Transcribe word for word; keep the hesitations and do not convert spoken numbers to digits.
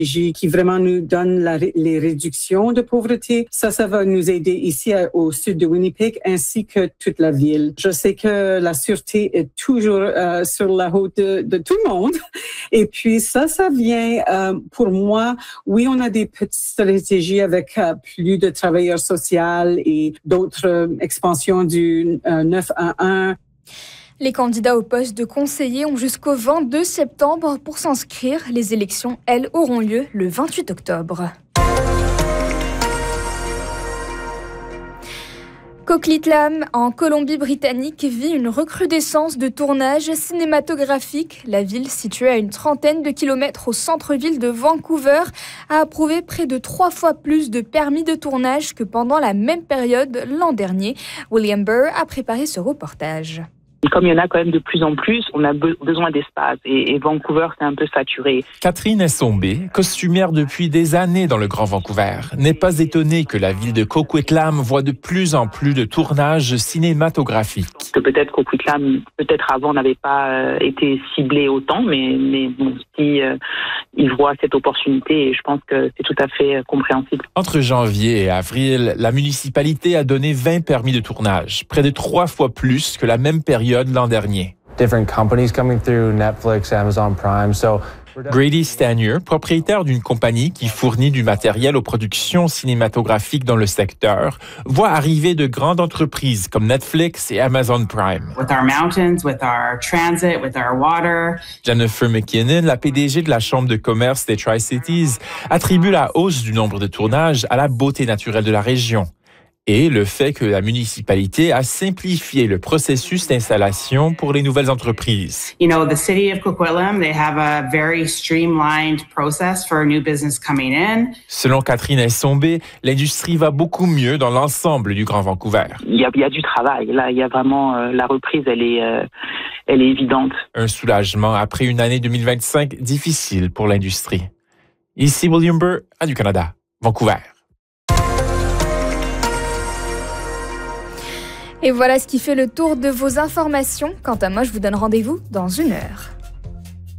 qui vraiment nous donne la, les réductions de pauvreté. Ça, ça va nous aider ici à, au sud de Winnipeg ainsi que toute la ville. Je sais que la sûreté est toujours euh, sur la route de, de tout le monde. Et puis ça, ça vient euh, pour moi. Oui, on a des petites stratégies avec euh, plus de travailleurs sociaux et d'autres euh, expansions du euh, neuf un un. Les candidats au poste de conseiller ont jusqu'au vingt-deux septembre pour s'inscrire. Les élections, elles, auront lieu le vingt-huit octobre. Coquitlam, en Colombie-Britannique, vit une recrudescence de tournages cinématographiques. La ville, située à une trentaine de kilomètres au centre-ville de Vancouver, a approuvé près de trois fois plus de permis de tournage que pendant la même période l'an dernier. William Burr a préparé ce reportage. Comme il y en a quand même de plus en plus, on a be- besoin d'espace et, et Vancouver, c'est un peu saturé. Catherine Essombé, costumière depuis des années dans le Grand Vancouver, n'est pas étonnée que la ville de Coquitlam voit de plus en plus de tournages cinématographiques. Que peut-être Coquitlam, peut-être avant, n'avait pas euh, été ciblé autant, mais, mais bon, si euh, ils voient cette opportunité, et je pense que c'est tout à fait euh, compréhensible. Entre janvier et avril, la municipalité a donné vingt permis de tournage, près de trois fois plus que la même période l'an dernier. Different companies coming through, Netflix, Amazon Prime, so Grady Stanier, propriétaire d'une compagnie qui fournit du matériel aux productions cinématographiques dans le secteur, voit arriver de grandes entreprises comme Netflix et Amazon Prime. With our mountains, with our transit, with our water. Jennifer McKinnon, la P D G de la Chambre de commerce des Tri-Cities, attribue la hausse du nombre de tournages à la beauté naturelle de la région et le fait que la municipalité a simplifié le processus d'installation pour les nouvelles entreprises. You know, the city of Coquitlam, they have a very streamlined process for a new business coming in. Selon Catherine Essombé, l'industrie va beaucoup mieux dans l'ensemble du Grand Vancouver. Il y a, il y a du travail. Là, il y a vraiment euh, la reprise, elle est, euh, elle est évidente. Un soulagement après une année deux mille vingt-cinq difficile pour l'industrie. Ici William Burr, Radio-Canada, Vancouver. Et voilà ce qui fait le tour de vos informations. Quant à moi, je vous donne rendez-vous dans une heure.